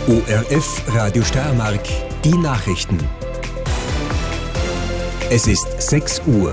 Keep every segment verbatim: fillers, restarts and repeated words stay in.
O R F Radio Steiermark, die Nachrichten. Es ist sechs Uhr.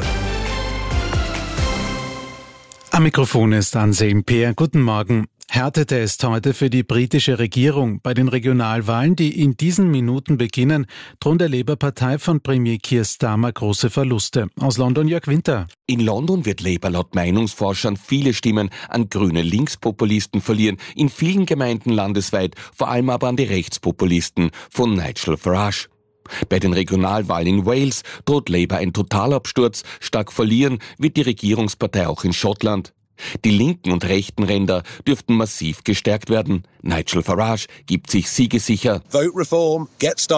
Am Mikrofon ist Anselm Peer. Guten Morgen. Härtetest heute für die britische Regierung. Bei den Regionalwahlen, die in diesen Minuten beginnen, drohen der Labour-Partei von Premier Keir Starmer große Verluste. Aus London Jörg Winter. In London wird Labour laut Meinungsforschern viele Stimmen an grüne Linkspopulisten verlieren, in vielen Gemeinden landesweit, vor allem aber an die Rechtspopulisten von Nigel Farage. Bei den Regionalwahlen in Wales droht Labour ein Totalabsturz, stark verlieren wird die Regierungspartei auch in Schottland. Die linken und rechten Ränder dürften massiv gestärkt werden. Nigel Farage gibt sich siegessicher. Wählt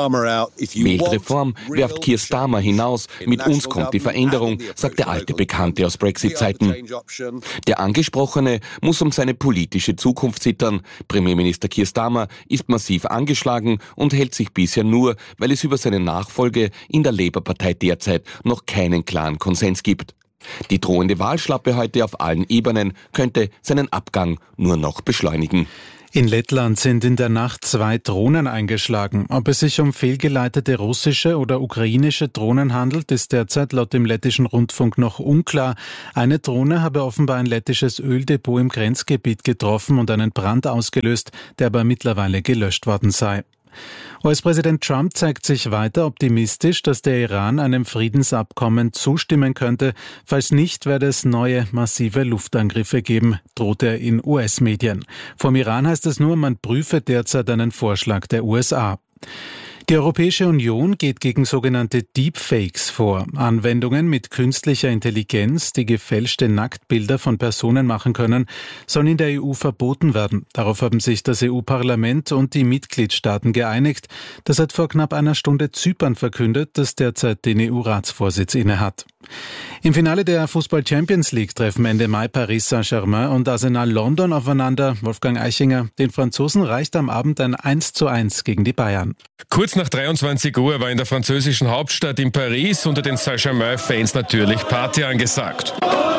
Reform, werft Keir Starmer hinaus. Mit uns kommt die Veränderung, sagt der alte Bekannte aus Brexit-Zeiten. Der Angesprochene muss um seine politische Zukunft zittern. Premierminister Keir Starmer ist massiv angeschlagen und hält sich bisher nur, weil es über seine Nachfolge in der Labour-Partei derzeit noch keinen klaren Konsens gibt. Die drohende Wahlschlappe heute auf allen Ebenen könnte seinen Abgang nur noch beschleunigen. In Lettland sind in der Nacht zwei Drohnen eingeschlagen. Ob es sich um fehlgeleitete russische oder ukrainische Drohnen handelt, ist derzeit laut dem lettischen Rundfunk noch unklar. Eine Drohne habe offenbar ein lettisches Öldepot im Grenzgebiet getroffen und einen Brand ausgelöst, der aber mittlerweile gelöscht worden sei. U S-Präsident Trump zeigt sich weiter optimistisch, dass der Iran einem Friedensabkommen zustimmen könnte. Falls nicht, werde es neue massive Luftangriffe geben, droht er in U S-Medien. Vom Iran heißt es nur, man prüfe derzeit einen Vorschlag der U S A. Die Europäische Union geht gegen sogenannte Deepfakes vor. Anwendungen mit künstlicher Intelligenz, die gefälschte Nacktbilder von Personen machen können, sollen in der E U verboten werden. Darauf haben sich das E U-Parlament und die Mitgliedstaaten geeinigt. Das hat vor knapp einer Stunde Zypern verkündet, das derzeit den E U-Ratsvorsitz innehat. Im Finale der Fußball-Champions League treffen Ende Mai Paris Saint-Germain und Arsenal London aufeinander. Wolfgang Eichinger, den Franzosen reicht am Abend ein eins zu eins gegen die Bayern. Kurz nach dreiundzwanzig Uhr war in der französischen Hauptstadt in Paris unter den Saint-Germain-Fans natürlich Party angesagt.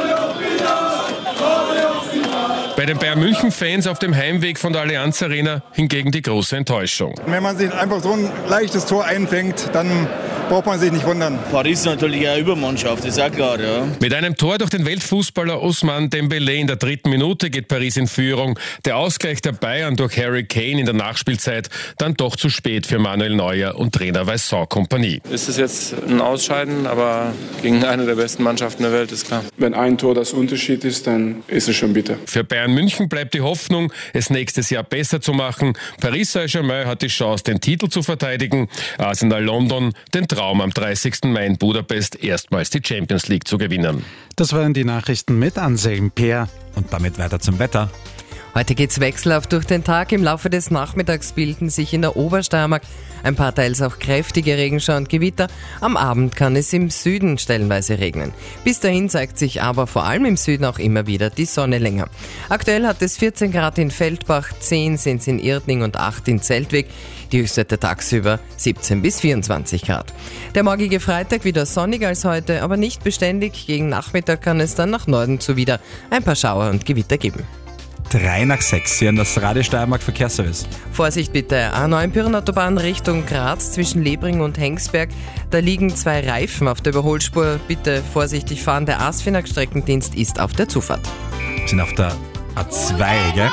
Bei den Bayern-München-Fans auf dem Heimweg von der Allianz Arena hingegen die große Enttäuschung. Wenn man sich einfach so ein leichtes Tor einfängt, dann braucht man sich nicht wundern. Paris ist natürlich eine Übermannschaft, das ist auch klar. Ja. Mit einem Tor durch den Weltfußballer Ousmane Dembélé in der dritten Minute geht Paris in Führung. Der Ausgleich der Bayern durch Harry Kane in der Nachspielzeit dann doch zu spät für Manuel Neuer und Trainer Vincent Kompany. Ist es jetzt ein Ausscheiden, aber gegen eine der besten Mannschaften der Welt ist klar. Wenn ein Tor das Unterschied ist, dann ist es schon bitter. Für Bayern München bleibt die Hoffnung, es nächstes Jahr besser zu machen. Paris Saint-Germain hat die Chance, den Titel zu verteidigen. Arsenal London den Traum, am dreißigsten Mai in Budapest erstmals die Champions League zu gewinnen. Das waren die Nachrichten mit Anselm Peer. Und damit weiter zum Wetter. Heute geht's wechselhaft durch den Tag. Im Laufe des Nachmittags bilden sich in der Obersteiermark ein paar teils auch kräftige Regenschauer und Gewitter. Am Abend kann es im Süden stellenweise regnen. Bis dahin zeigt sich aber vor allem im Süden auch immer wieder die Sonne länger. Aktuell hat es vierzehn Grad in Feldbach, zehn sind es in Irdning und acht in Zeltweg. Die Höchstwerte tagsüber siebzehn bis vierundzwanzig Grad. Der morgige Freitag wieder sonniger als heute, aber nicht beständig. Gegen Nachmittag kann es dann nach Norden zu wieder ein paar Schauer und Gewitter geben. Drei nach sechs, hier an das Radio Steiermark Verkehrsservice. Vorsicht bitte, A neun Pyrenautobahn Richtung Graz zwischen Lebring und Hengsberg. Da liegen zwei Reifen auf der Überholspur. Bitte vorsichtig fahren, der ASFINAG-Streckendienst ist auf der Zufahrt. Wir sind auf der A zwei, gell?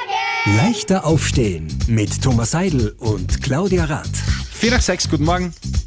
Leichter aufstehen mit Thomas Seidel und Claudia Rath. Vier nach sechs, guten Morgen.